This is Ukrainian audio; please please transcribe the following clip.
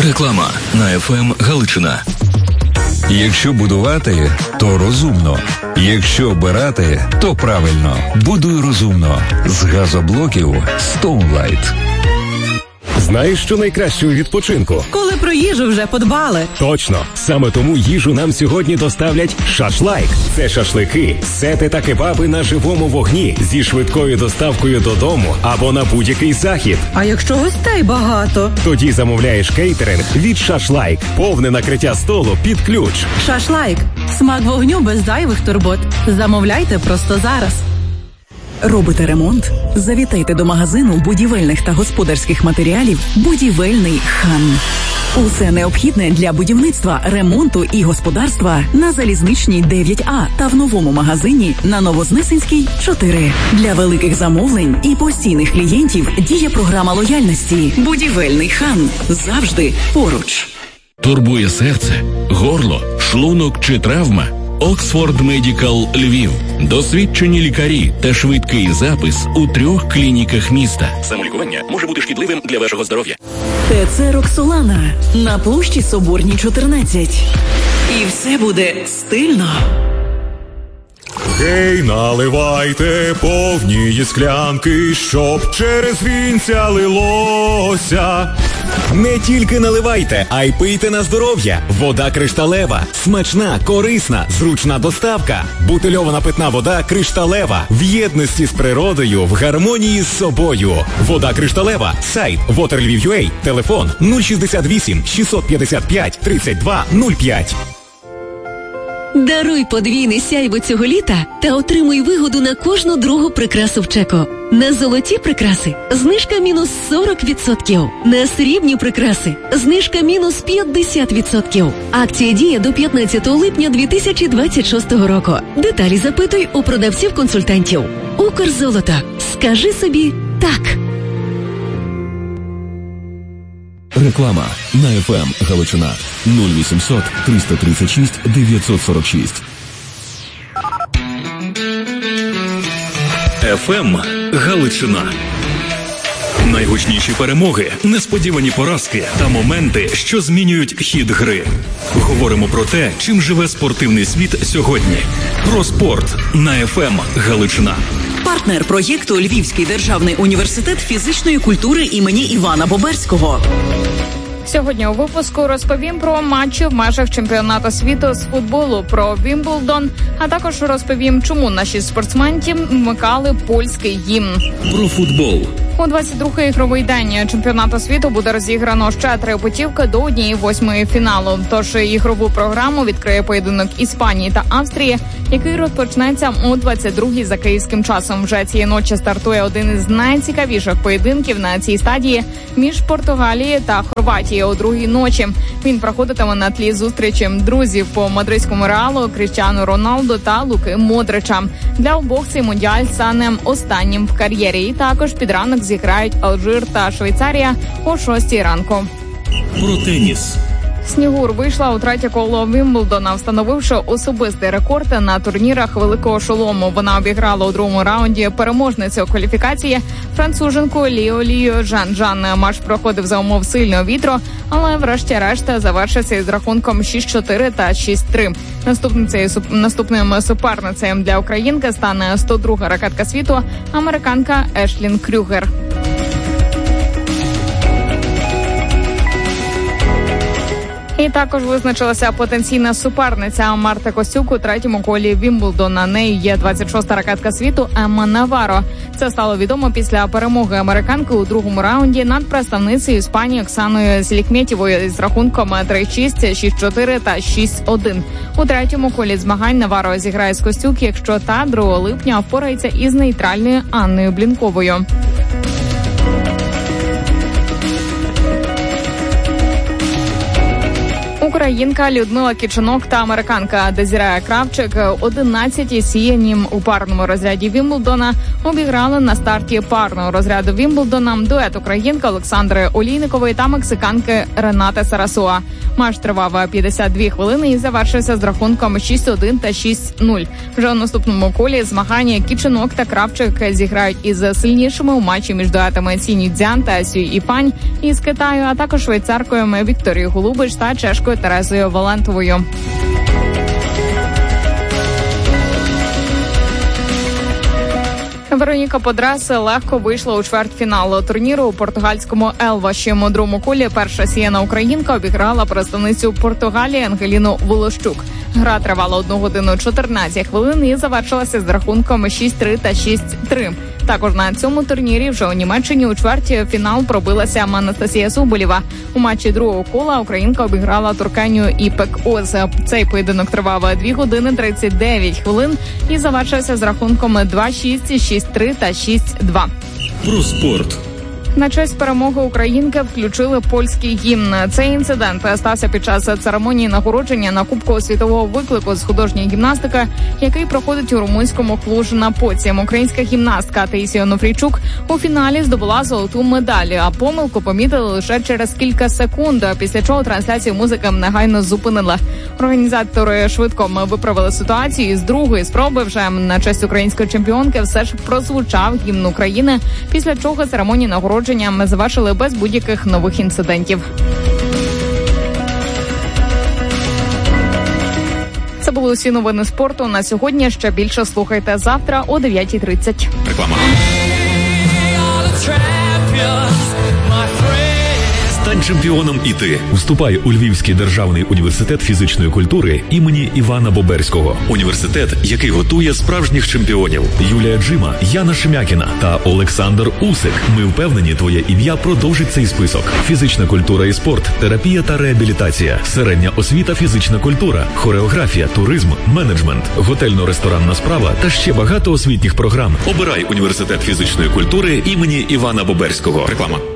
Реклама на ФМ Галичина. Якщо будувати, то розумно. Якщо обирати, то правильно. Будуй розумно. З газоблоків Stoneline. Знаєш, що найкраще у відпочинку? Коли про їжу вже подбали. Точно. Саме тому їжу нам сьогодні доставлять «Шашлайк». Це шашлики, сети та кебаби на живому вогні зі швидкою доставкою додому або на будь-який захід. А якщо гостей багато? Тоді замовляєш кейтеринг від «Шашлайк». Повне накриття столу під ключ. «Шашлайк». Смак вогню без зайвих турбот. Замовляйте просто зараз. Робите ремонт? Завітайте до магазину будівельних та господарських матеріалів «Будівельний хан». Усе необхідне для будівництва, ремонту і господарства на Залізничній 9А та в новому магазині на Новознесенській 4. Для великих замовлень і постійних клієнтів діє програма лояльності «Будівельний хан». Завжди поруч. Турбує серце, горло, шлунок чи травма? Оксфорд Медикал Львів. Досвідчені лікарі та швидкий запис у 3 клініках міста. Самолікування може бути шкідливим для вашого здоров'я. ТЦ «Роксолана» на площі Соборній 14. І все буде стильно. Гей, наливайте повні склянки, щоб через вінця лилося. Не тільки наливайте, а й пийте на здоров'я. Вода кришталева. Смачна, корисна, зручна доставка. Бутильована питна вода кришталева. В єдності з природою, в гармонії з собою. Вода кришталева. Сайт waterlviv.ua. Телефон 068 655 32 05. Даруй подвійне сяйво цього літа та отримуй вигоду на кожну другу прикрасу в Чеко. На золоті прикраси знижка мінус 40%. На срібні прикраси знижка мінус 50%. Акція діє до 15 липня 2026 року. Деталі запитуй у продавців-консультантів. Укрзолото. Скажи собі «так». Реклама на ФМ Галичина 0800 336 946. ФМ Галичина. Найгучніші перемоги, несподівані поразки та моменти, що змінюють хід гри. Говоримо про те, чим живе спортивний світ сьогодні. Про спорт на ФМ Галичина. Партнер проєкту Львівський державний університет фізичної культури імені Івана Боберського. Сьогодні у випуску розповім про матчі в межах чемпіонату світу з футболу, про Вімблдон, а також розповім, чому наші спортсменки вмикали польський гімн. Про футбол. У 22-й ігровий день чемпіонату світу буде розіграно ще 3 путівки до 1/8 фіналу. Тож ігрову програму відкриє поєдинок Іспанії та Австрії, який розпочнеться о 22-й за київським часом. Вже цієї ночі стартує один із найцікавіших поєдинків на цій стадії між Португалією та Хорватією о 2-й ночі. Він проходитиме на тлі зустрічі друзів по мадридському Реалу Кріштіану Роналду та Луки Модрича. Для обох цей мундіаль стане останнім в кар'єрі. І також під ранок зіграють Алжир та Швейцарія о 6-й ранку. Про теніс. Снігур вийшла у 3-є коло Вімблдона, встановивши особистий рекорд на турнірах Великого Шолому. Вона обіграла у 2-му раунді переможницю кваліфікації француженку Ліо Жан. Матч проходив за умов сильного вітру, але врешті-решт завершився із рахунком 6-4 та 6-3. Наступним суперницею для українки стане 102-га ракетка світу, американка Ешлін Крюгер. І також визначилася потенційна суперниця Марта Костюк у 3-му колі Вімблдона. Нею є 26-та ракетка світу Емма Наваро. Це стало відомо після перемоги американки у 2-му раунді над представницею Іспанії Оксаною Селікметєвою з рахунком 3-6, 6-4 та 6-1. У 3-му колі змагань Наваро зіграє з Костюк, якщо та 2 липня впорається із нейтральною Анною Блінковою. Українка Людмила Кичинок та американка Дезіре Кравчик 11-ті сіянім у парному розряді Вімблдона обіграли на старті парного розряду Вімблдона дует українки Олександри Олійникової та мексиканки Ренати Сарасуа. Матч тривав 52 хвилини і завершився з рахунком 6-1 та 6-0. Вже у наступному колі змагання Кичинок та Кравчик зіграють із сильнішими у матчі між дуетами Сінь Цзян та Сюй Іпань із Китаю, а також швейцаркою Вікторією Голубич та чешкою Терезою Валентовою. Вероніка Подрес легко вийшла у чвертьфінал турніру у португальському Елваші. У другому колі перша сіяна українка обіграла представницю Португалії Ангеліну Волощук. Гра тривала 1 годину 14 хвилин і завершилася з рахунком 6-3 та 6-3. Також на цьому турнірі вже у Німеччині у чвертьфінал пробилася Анастасія Соболєва. У матчі другого кола українка обіграла туркеню Іпек Оз. Цей поєдинок тривав 2 години 39 хвилин і завершився з рахунком 2-6, 6-3 та 6-2. Про спорт. На честь перемоги українки включили польський гімн. Цей інцидент стався під час церемонії нагородження на Кубку світового виклику з художньої гімнастики, який проходить у румунському Клуж-Напоці. Українська гімнастка Таїсія Онуфрійчук у фіналі здобула золоту медаль, а помилку помітили лише через кілька секунд, після чого трансляцію музики негайно зупинили. Організатори швидко виправили ситуацію і з другої спроби вже на честь української чемпіонки все ж прозвучав гімн України, після чого церемонію нагородження завершили без будь-яких нових інцидентів. Це були усі новини спорту. На сьогодні ще більше слухайте завтра о 9:30. Реклама. Стань чемпіоном і ти. Вступай у Львівський державний університет фізичної культури імені Івана Боберського. Університет, який готує справжніх чемпіонів. Юлія Джима, Яна Шемякіна та Олександр Усик. Ми впевнені, твоє ім'я продовжить цей список. Фізична культура і спорт, терапія та реабілітація, середня освіта, фізична культура, хореографія, туризм, менеджмент, готельно-ресторанна справа та ще багато освітніх програм. Обирай університет фізичної культури імені Івана Боберського. Реклама.